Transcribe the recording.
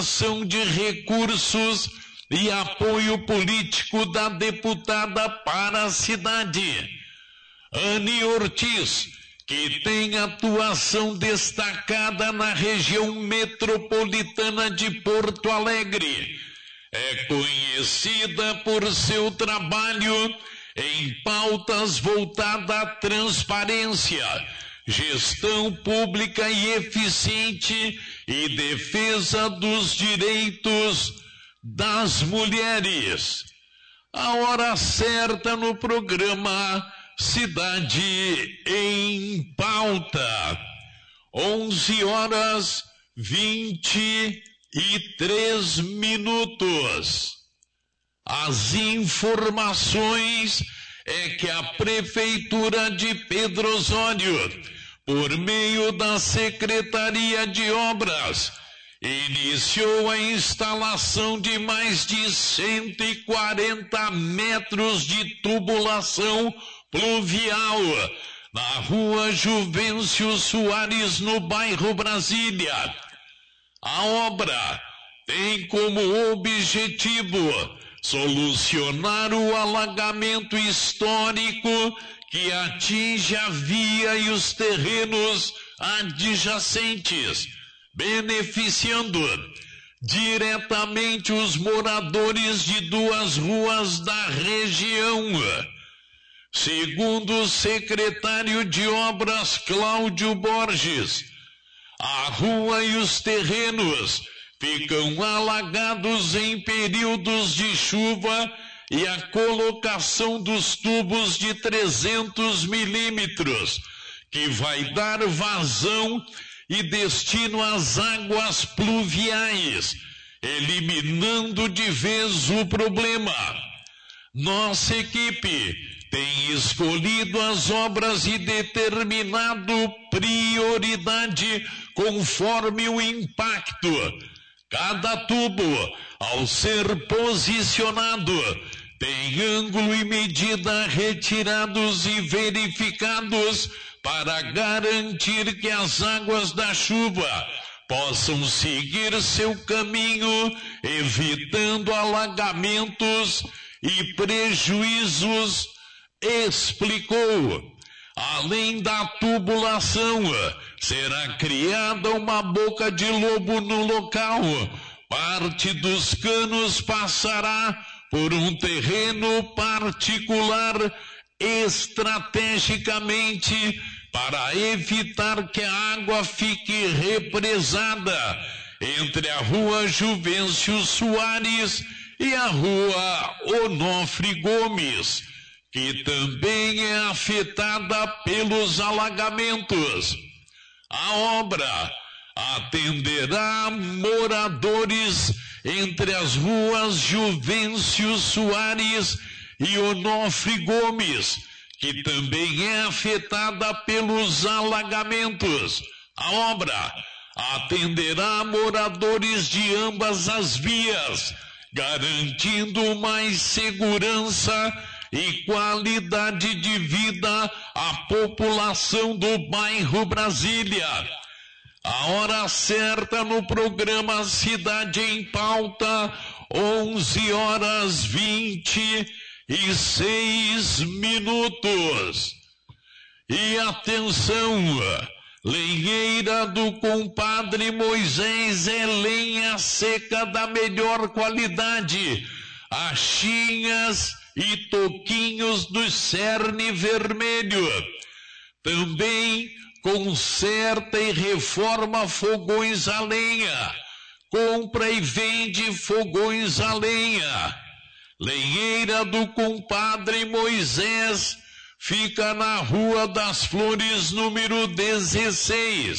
ação de recursos e apoio político da deputada para a cidade, Anny Ortiz, que tem atuação destacada na região metropolitana de Porto Alegre. É conhecida por seu trabalho em pautas voltadas à transparência, gestão pública e eficiente e defesa dos direitos das mulheres. A hora certa no programa Cidade em Pauta. 11h23. As informações é que a Prefeitura de Pedro Osório, por meio da Secretaria de Obras, iniciou a instalação de mais de 140 metros de tubulação pluvial na rua Juvencio Soares, no bairro Brasília. A obra tem como objetivo solucionar o alagamento histórico que atinge a via e os terrenos adjacentes, beneficiando diretamente os moradores de duas ruas da região. Segundo o secretário de Obras, Cláudio Borges, a rua e os terrenos ficam alagados em períodos de chuva e a colocação dos tubos de 300 milímetros, que vai dar vazão e destino às águas pluviais, eliminando de vez o problema. Nossa equipe tem escolhido as obras e determinado prioridade conforme o impacto. Cada tubo, ao ser posicionado, tem ângulo e medida retirados e verificados para garantir que as águas da chuva possam seguir seu caminho, evitando alagamentos e prejuízos, explicou. Além da tubulação, será criada uma boca de lobo no local. Parte dos canos passará por um terreno particular estrategicamente para evitar que a água fique represada entre a rua Juvencio Soares e a rua Onofre Gomes, que também é afetada pelos alagamentos. A obra atenderá moradores entre as ruas Juvencio Soares e Onofre Gomes, que também é afetada pelos alagamentos. A obra atenderá moradores de ambas as vias, garantindo mais segurança e qualidade de vida à população do bairro Brasília. A hora certa no programa Cidade em Pauta, 11h26. E atenção, lenheira do compadre Moisés é lenha seca da melhor qualidade, achinhas e toquinhos do cerne vermelho. Também conserta e reforma fogões a lenha. Compra e vende fogões a lenha. Lenheira do compadre Moisés fica na Rua das Flores, número 16.